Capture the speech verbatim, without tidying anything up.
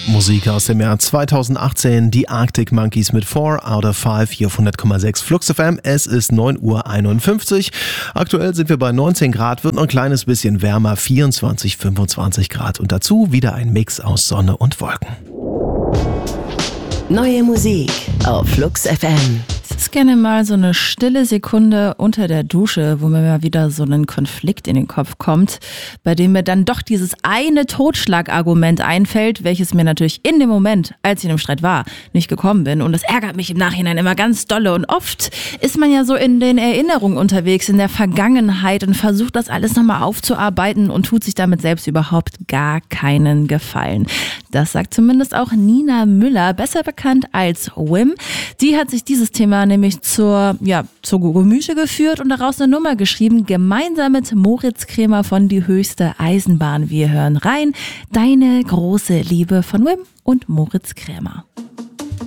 Musik aus dem Jahr zweitausendachtzehn, die Arctic Monkeys mit four out of five hier auf hundert Komma sechs Flux F M. Es ist neun Uhr einundfünfzig. Aktuell sind wir bei neunzehn Grad, wird noch ein kleines bisschen wärmer, vierundzwanzig, fünfundzwanzig Grad und dazu wieder ein Mix aus Sonne und Wolken. Neue Musik auf Flux F M. Es ist gerne mal so eine stille Sekunde unter der Dusche, wo mir mal wieder so ein Konflikt in den Kopf kommt, bei dem mir dann doch dieses eine Totschlagargument einfällt, welches mir natürlich in dem Moment, als ich in dem Streit war, nicht gekommen bin. Und das ärgert mich im Nachhinein immer ganz dolle. Und oft ist man ja so in den Erinnerungen unterwegs, in der Vergangenheit und versucht das alles nochmal aufzuarbeiten und tut sich damit selbst überhaupt gar keinen Gefallen. Das sagt zumindest auch Nina Müller, besser bekannt als Wim. Sie hat sich dieses Thema nämlich zur, ja, zur Gemüse geführt und daraus eine Nummer geschrieben, gemeinsam mit Moritz Kremer von Die höchste Eisenbahn. Wir hören rein. Deine große Liebe von Wim und Moritz Kremer.